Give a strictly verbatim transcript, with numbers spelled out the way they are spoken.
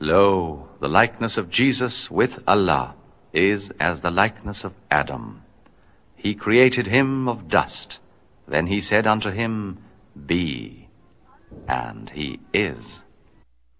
Lo, the likeness of Jesus with Allah is as the likeness of Adam. He created him of dust. Then he said unto him, Be, and he is.